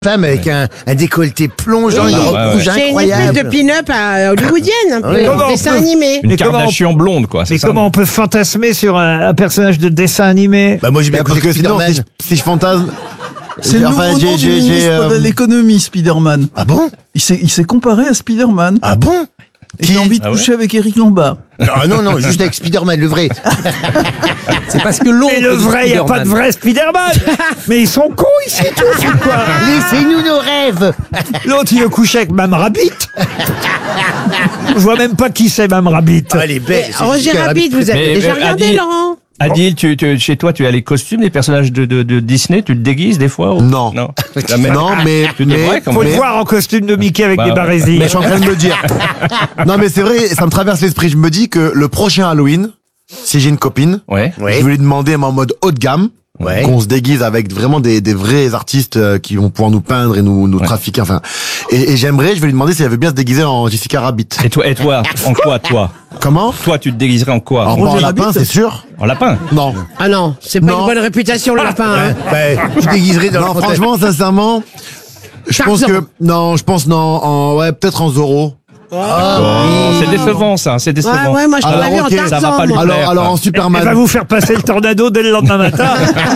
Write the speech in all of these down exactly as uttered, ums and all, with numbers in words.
Femme avec un, un décolleté plongeant, Oui. une robe Ouais, ouais. rouge C'est C'est une incroyable. espèce de pin-up à hollywoodienne, un peu, Oui. un dessin animé. Une Mais comment Kardashian blonde, quoi. c'est Mais ça comment on peut fantasmer sur un, un personnage de dessin animé? Bah moi j'ai bien Bah, parce compris que sinon, si je, Spider-Man. si je fantasme. C'est le Enfin, nouveau j'ai- nom du j'ai- j'ai, ministre euh, de l'économie, Spider-Man. Ah bon? Il s'est, il s'est comparé à Spider-Man. Ah bon? Et il a envie de Ah ouais coucher avec Eric Lombard. Ah non, non, juste avec Spider-Man, le vrai. C'est parce que l'ombre Et le de vrai, il n'y a pas de Spider-Man. vrai Spider-Man. Mais ils sont cons ici tous, ou quoi? Laissez-nous nos rêves. L'autre, il veut coucher avec Mme Rabbit. Je vois même pas qui c'est, Mme Rabbit. Ah, elle est belle. c'est Roger Jessica Rabbit, vous avez Mais- déjà mais regardé, Adil- Laurent? Adil, tu, tu, chez toi, tu as les costumes des personnages de, de, de Disney, tu te déguises des fois ou... Non. Non. Jamais. Non, mais. Tu mais, devrais, quand Faut même. le voir en costume de Mickey avec Bah, des ouais. barésies. mais je suis en train de me dire. Non, mais c'est vrai, ça me traverse l'esprit. Je me dis que le prochain Halloween, si j'ai une copine, Ouais. Ouais. je vais lui demander mais en mode haut de gamme. Ouais. Qu'on se déguise avec vraiment des, des vrais artistes euh, qui vont pouvoir nous peindre et nous, nous Ouais. trafiquer. Enfin, et, et j'aimerais, je vais lui demander si elle veut bien se déguiser en Jessica Rabbit. Et toi, et toi, en quoi, toi Comment Toi, tu te déguiserais en quoi En, Roger en lapin, Rabbit c'est sûr En lapin. Non. Ah non, c'est pas Non. une bonne réputation, le lapin. Hein. Bah, je déguiserai dans Non, le franchement, sincèrement, je pense Tarzan. que non, je pense non, en ouais, peut-être en Zorro. Oh, c'est décevant, ça. C'est Ouais, décevant. ouais, moi je Alors, l'aurais vu en ok, ça va Tarzan. pas lui moi. plaire. Alors, alors en Elle va Superman, vous faire passer le tornado dès le lendemain matin.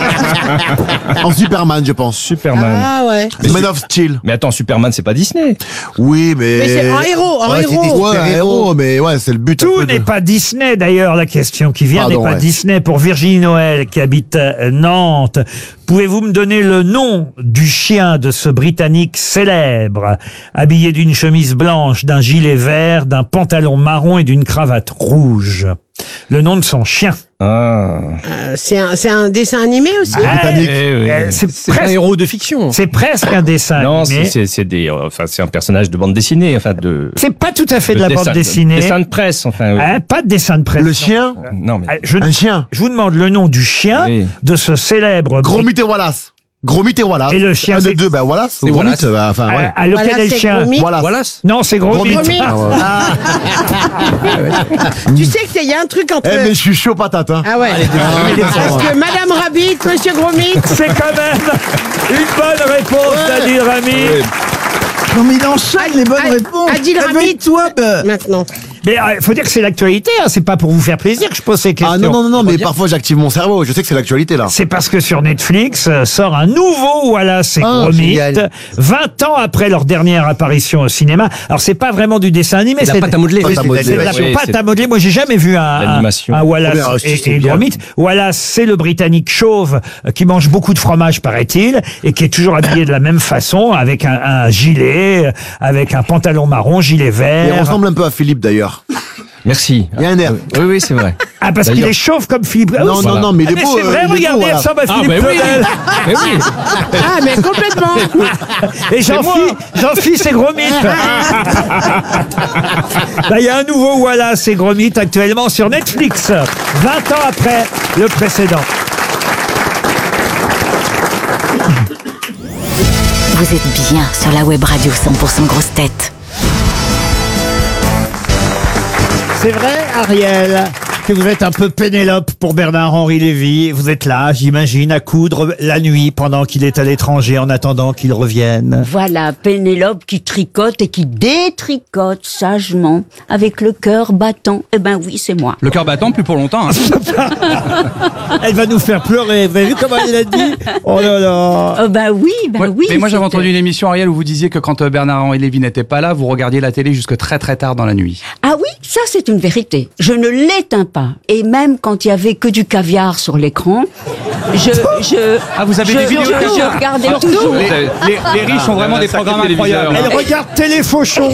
en Superman, je pense. Superman. Ah ouais. Man of Steel. Mais attends, Superman, c'est pas Disney. Oui, mais. Mais c'est en héros, en Ouais, c'est héros. Ouais, un héros, mais ouais, c'est le but. un Tout peu de- n'est pas Disney, d'ailleurs, la question qui vient Pardon, n'est pas ouais. Disney. Pour Virginie Noël, qui habite euh, Nantes, pouvez-vous me donner le nom du chien de ce Britannique célèbre, habillé d'une chemise blanche, d'un gilet vert, d'un pantalon marron et d'une cravate rouge? Le nom de son chien. Ah. Euh, c'est un, c'est un dessin animé aussi. Britannique. Eh oui. Euh, C'est C'est un presque, héros de fiction. c'est presque un dessin Non, animé. c'est c'est- c'est des, euh, enfin, c'est un personnage de bande dessinée, enfin de. C'est pas tout à fait de de la dessin- bande dessinée. Dessin de presse, enfin. oui. Hein, pas de dessin de presse. Le chien, Non mais. Ah, Je, un chien. je vous demande le nom du chien Oui. de ce célèbre Gros Brit- mythe et Wallace. Gros mythe et Wallace. Et le chien, Un c'est- des deux, ben Wallace. C'est Gros Wallace. mythe, bah, enfin, ouais. à, à lequel Voilà, est le c'est chien. Gros Mythe. Wallace. Wallace. Non, c'est gros, Gros mythe. mythe. Ah, Ah, ouais. Tu sais que il y a un truc entre. Eh, mais je suis chaud patate, hein. Ah ouais. Parce que Madame Rabbit, Monsieur Gros Mythe. C'est quand même une bonne réponse d'Adil Rami. Non, mais il enchaîne les bonnes Ad- réponses. Adil Rami. Réveille-toi, bah. Maintenant. Mais il faut dire que c'est l'actualité, hein, c'est pas pour vous faire plaisir que je pose ces questions. Ah non, non, non, non, mais parfois j'active mon cerveau. Je sais que c'est l'actualité, là. C'est parce que sur Netflix euh, sort un nouveau Wallace et Ah, Gromit, génial. vingt ans après leur dernière apparition au cinéma. Alors c'est pas vraiment du dessin animé, La c'est pâte à modeler. Pâte à c'est- modeler. c'est de la Oui, pâte c'est- à modeler. Moi, j'ai jamais vu un, un, L'animation. un Wallace Oh, mais, et, c'est et bien. Gromit. Wallace, c'est le Britannique chauve euh, qui mange beaucoup de fromage, paraît-il, et qui est toujours habillé de la même façon, avec un, un gilet, euh, avec un pantalon marron, gilet Il vert. ressemble un peu à Philippe, d'ailleurs. Merci. Il y a un air. Oui, oui, c'est vrai. Ah, parce qu'il D'ailleurs- est chauve comme Philippe. Ah, Non, oui, non, voilà. non, mais il Ah, est mais beau. c'est euh, vrai, il est beau, regardez, voilà. il ressemble à Ah, Philippe mais oui. Claudel. Mais oui. Ah, mais complètement. Et Jean-Philippe, Jean-Philippe, c'est Gromit. Là, il y a un nouveau Wallace et Gromit actuellement sur Netflix, vingt ans après le précédent. Vous êtes bien sur la web radio cent pour cent grosse tête. C'est vrai, Ariel, que vous êtes un peu Pénélope pour Bernard-Henri Lévy. Vous êtes là, j'imagine, à coudre la nuit pendant qu'il est à l'étranger en attendant qu'il revienne. Voilà, Pénélope qui tricote et qui détricote sagement avec le cœur battant. Eh ben oui, c'est moi. Le cœur battant, plus pour longtemps. Hein. Elle va nous faire pleurer. Vous avez vu comment elle l'a dit? Oh là là. Euh, ben oui, ben Ouais, oui. mais moi j'avais c'était- entendu une émission, Ariel, où vous disiez que quand euh, Bernard-Henri Lévy n'était pas là, vous regardiez la télé jusque très très tard dans la nuit. Ah oui, ça c'est une vérité. Je ne l'éteins pas. Et même quand il y avait que du caviar sur l'écran, je, je. Ah, vous avez je, des vidéos je, de je ça regardais Alors, toujours. les, les- les riches ont vraiment des programmes incroyables. Elle regarde Téléfauchon.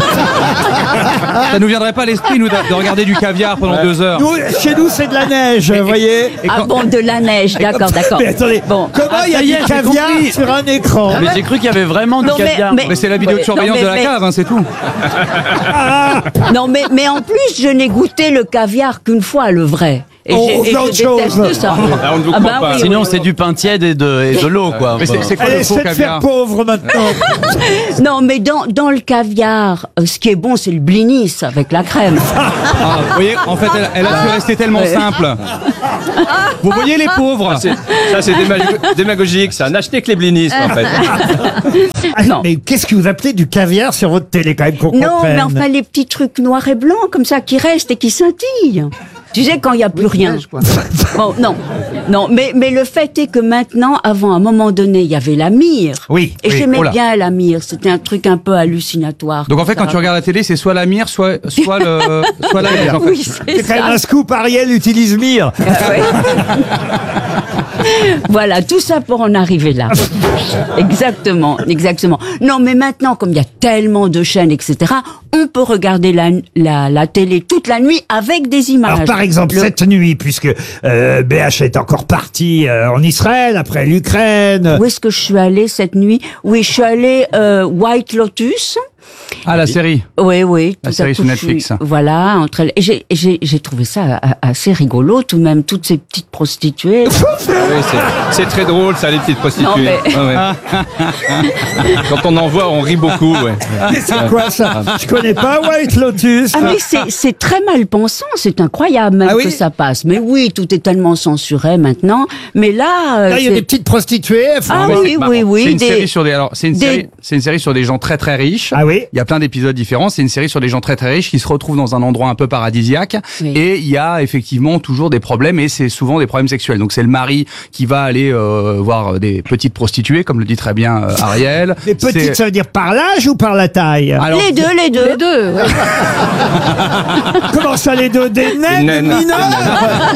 Ça nous viendrait pas à l'esprit, nous, de de regarder du caviar pendant deux heures. Nous, chez nous, c'est de la neige, vous voyez. Ah bon, de la neige, d'accord, d'accord. Mais attendez, Bon. comment Ah, il y a ça y du est, j'ai caviar compris. sur un écran? Mais j'ai cru qu'il y avait vraiment du Non, mais- caviar. mais- Mais c'est la vidéo de Ouais, surveillance non, mais- de la mais- cave, hein, c'est tout. Non, mais, mais en plus, je n'ai goûté le caviar qu'une fois, le vrai. Et Oh, j'ai- et plein je de choses. déteste ça. Ah, on ne vous Ah croit bah pas. oui, Sinon, oui, c'est oui. du pain tiède et de, et de l'eau, quoi. Mais c'est c'est quoi Elle le faux essaie de faire caviar? pauvre maintenant. Non, mais dans, dans le caviar, euh, ce qui est bon, c'est le blinis avec la crème. Ah, vous voyez, en fait, elle, elle a su rester tellement Ouais. simple. Vous voyez les pauvres. C'est- Ça, c'est démago- démagogique, ça. N'achetez que les blinistes, en fait. Ah, Non. Mais qu'est-ce que vous appelez du caviar sur votre télé, quand même, qu'on Non, comprenne? mais enfin, les petits trucs noirs et blancs, comme ça, qui restent et qui scintillent. Tu sais, quand il n'y a plus rien. Bon, non, non, mais, mais le fait est que maintenant, avant, à un moment donné, il y avait la myrrhe. Oui, Et oui, j'aimais oh là. bien la myrrhe. C'était un truc un peu hallucinatoire. Donc en fait, comme quand ça. tu regardes la télé, c'est soit la myrrhe, soit, soit, le, soit la neige. En fait. Oui, C'est c'est quand même ça. un scoop, Ariel utilise Mire. Ah ouais. Voilà, tout ça pour en arriver là. Exactement, exactement. Non, mais maintenant, comme il y a tellement de chaînes, et cetera, on peut regarder la, la, la télé toute la nuit avec des images. Alors, par exemple, Le- cette nuit, puisque euh, B H est encore parti euh, en Israël, après l'Ukraine. Où est-ce que je suis allée cette nuit? Oui, je suis allée euh, White Lotus. Ah, la série. Oui, oui. La tout à série coup, sur je Netflix. suis- Voilà, entre elles. Et j'ai, et j'ai, j'ai trouvé ça a- assez rigolo, tout de même, toutes ces petites prostituées. Oui, c'est- c'est très drôle, ça, les petites prostituées. Non, mais- Ouais, ouais. Quand on en voit, on rit beaucoup. Ouais. Mais c'est quoi ça? Je connais pas White Lotus. Ah mais c'est, c'est très mal pensant, c'est incroyable même Ah oui que ça passe. Mais oui, tout est tellement censuré maintenant. Mais là, euh, Là, il y a c'est- des petites prostituées. elles font- Ah Ouais, oui, c'est marrant. oui, oui, C'est une des- série sur des. Alors, c'est une des- série. C'est une série sur des gens très très riches. Ah oui. Il y a plein d'épisodes différents. C'est une série sur des gens très très riches qui se retrouvent dans un endroit un peu paradisiaque. Oui. Et il y a effectivement toujours des problèmes et c'est souvent des problèmes sexuels. Donc c'est le mari qui va aller euh, voir des petites prostituées, comme le dit très bien euh, Ariel. Les petites, C'est- ça veut dire par l'âge ou par la taille? Alors, les deux, les deux. Les deux. ouais. Comment ça, les deux? Des naines naines. mineures?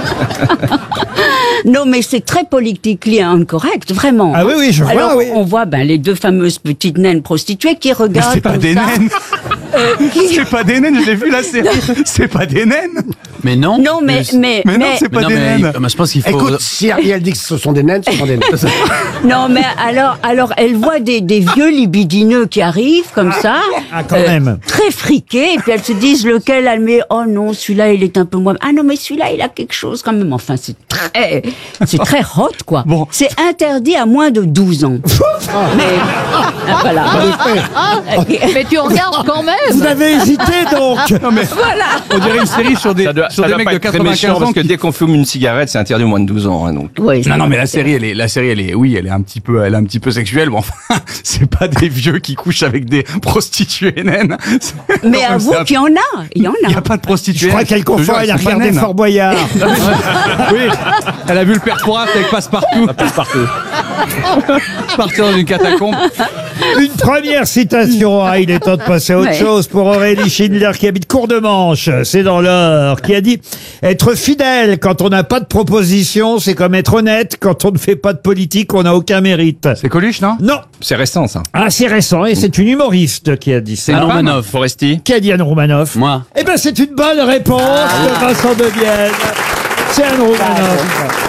Non, mais c'est très politically incorrect, vraiment. Ah oui, oui, je vois, Alors, oui. on voit ben, les deux fameuses petites naines prostituées qui Mais regardent c'est pas comme des ça. naines. Euh, qui- C'est pas des naines. Je l'ai vu la série. C'est pas des naines. Mais non. Non, mais, mais, Mais non, mais- c'est pas non, des mais, naines. mais je pense qu'il faut. Écoute, si Ariel dit que ce sont des naines, ce sont des naines. non, mais alors, alors, elle voit des, des vieux libidineux qui arrivent comme ça. Ah, quand même. Très friqués, et puis elles se disent lequel elle met. Oh non, celui-là, il est un peu moins. Ah non, mais celui-là, il a quelque chose quand même. Enfin, c'est très, c'est très hot, quoi. Bon. C'est interdit à moins de douze ans. mais, ah, voilà. Mais tu regardes quand même. Vous avez hésité, donc. Non mais on dirait une série sur des Ça doit, sur ça des doit mecs pas de être très quatre-vingt-quinze méchant, ans. parce que qui- dès qu'on fume une cigarette, c'est interdit au moins de douze ans. Hein, donc. Oui, Non non mais la série elle est la série elle est oui elle est un petit peu elle est un petit peu sexuelle mais enfin c'est pas des vieux qui couchent avec des prostituées naines. C'est- Mais quand même, avoue c'est un- qu'il y en a. Il y en il y a a. pas de prostituées. Je crois qu'elle confond, Je te jure, elle a elles sont pas regardé naines. Fort Boyard. Oui, elle a vu le père Fouras avec Passepartout. Partout. Partir dans une catacombe. Une première citation, ah, il est temps de passer à autre Ouais. chose pour Aurélie Schindler qui habite Cour-de-Manche, c'est dans l'Eure, qui a dit « Être fidèle quand on n'a pas de proposition, c'est comme être honnête quand on ne fait pas de politique, on n'a aucun mérite. C'est Coluche non » Non, C'est récent, ça. assez récent, et c'est une humoriste qui a dit ça. Anne une femme Romanoff. Foresti. Qui a dit Anne Romanoff? Moi. Eh ben, c'est une bonne réponse de Vincent de Vienne. C'est Anne Romanoff.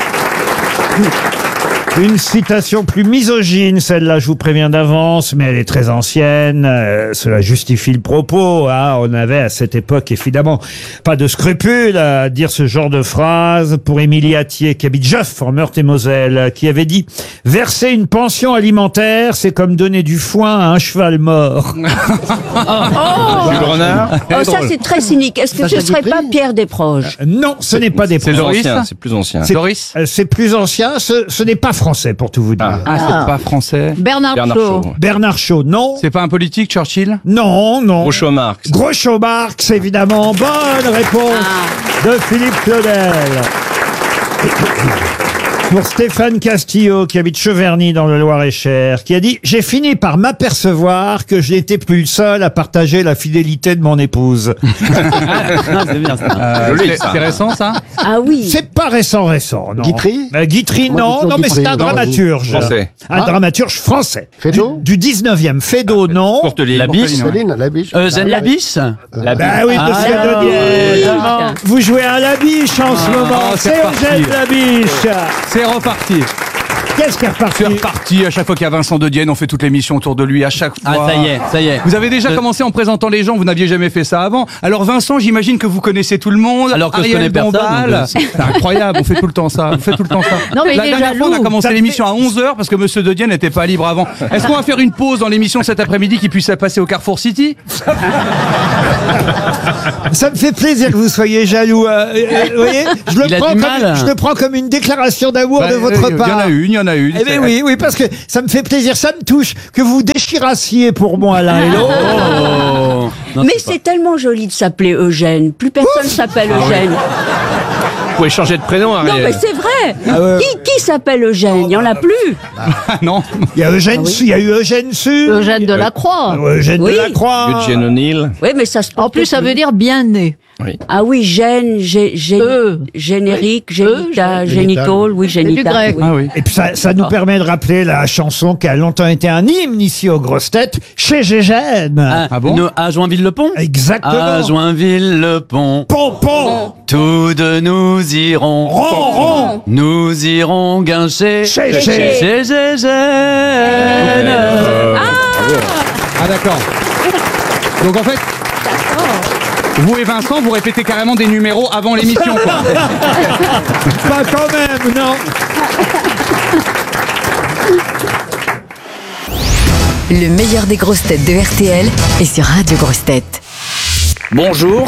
Une citation plus misogyne, celle-là, je vous préviens d'avance, mais elle est très ancienne. euh, cela justifie le propos. Hein. On avait à cette époque, évidemment, pas de scrupules à dire ce genre de phrase. Pour Émilie Attier, qui habite Joff, en Meurthe-et-Moselle, qui avait dit « Verser une pension alimentaire, c'est comme donner du foin à un cheval mort. Jules Renard. Oh, ça, c'est très cynique. Est-ce que ce Sacha serait pas Guitry Pierre Desproges » Non, ce n'est pas des c'est Plus Doris. ancien, c'est plus ancien. C'est- Doris. Euh, C'est plus ancien, ce, ce n'est pas français pour tout vous dire. Ah. Ah c'est pas français. Bernard, Bernard Shaw. Shaw. Bernard Shaw, non. C'est pas un politique Churchill. Non, non. Groucho Marx. Groucho Marx, évidemment. Bonne réponse de Philippe Claudel. Pour Stéphane Castillo, qui habite Cheverny dans le Loir-et-Cher, qui a dit « J'ai fini par m'apercevoir que je n'étais plus le seul à partager la fidélité de mon épouse. C'est bien ça. Euh, Joli, c'est ça. c'est récent ça. Ah » oui. C'est pas récent, récent, non. Guitry Euh, Guitry, Moi, non. j'ai Non, mais toujours c'est un Guitry. dramaturge. Français. Un Ah. dramaturge français. Fédot Du, du dix-neuvième. Fédot, non. Courteline. La bise. Céline, la biche. Euh, Zen Labis. La Bah oui, Ah, monsieur alors, Dodier. euh, Vous jouez à la biche en ce moment. c'est C'est reparti. Eugène Labiche. C'est reparti. Qu'est-ce qui est reparti? C'est reparti. À chaque fois qu'il y a Vincent de Dienne, on fait toute l'émission autour de lui. À chaque fois. Ah, ça y est, ça y est. Vous avez déjà Je- commencé en présentant les gens. Vous n'aviez jamais fait ça avant. Alors Vincent, j'imagine que vous connaissez tout le monde. Alors que je Ariel connais personne, Dombal. donc, euh, C'est incroyable. On fait tout le temps ça. On fait tout le temps ça. Non, mais La il est dernière fois, on a jaloux. commencé Ça l'émission à onze heures parce que Monsieur de Dienne n'était pas libre avant. Est-ce qu'on va faire une pause dans l'émission cet après-midi qui puisse passer au Carrefour City? Ça me fait plaisir que vous soyez jaloux. euh, euh, vous voyez, je le, Il a prends du comme, mal. je le prends comme une déclaration d'amour Bah, de votre euh, Il y part. en a une, il y en a une. Eh bien oui, oui, parce que ça me fait plaisir, ça me touche que vous déchirassiez pour moi l'un et l'autre. Oh. Non, Mais c'est pas- c'est tellement joli de s'appeler Eugène. Plus personne s'appelle Eugène. Vous pouvez changer de prénom, Non, Ariel. mais c'est vrai. Ah ouais. Qui, qui s'appelle Eugène Il n'y en a plus. Ah non. Il y a Eugène Su, il y a eu Eugène Su. Eugène de la Croix. Euh, Eugène Oui. Delacroix. Eugène O'Neill. Oui, mais ça se En porte plus, ça plus. veut dire bien né. Ah oui, gène, gé, gé- Euh. générique, Oui. génita, Euh, génitol, oui, C'est du génital. grec. oui. Ah oui. Et puis ça, ça nous permet de rappeler la chanson qui a longtemps été un hymne ici aux grosses têtes, chez Gégène. Ah, Ah bon nous- à Joinville-le-Pont Exactement. À Joinville-le-Pont, Pompon. tous deux nous irons. Ron, ron. Nous irons guincher Chez- chez chez- chez Gégène. Ah d'accord. Donc en fait, vous et Vincent, vous répétez carrément des numéros avant l'émission, quoi. Pas quand même, non. Le meilleur des grosses têtes de R T L est sur Radio Grosses Têtes. Bonjour,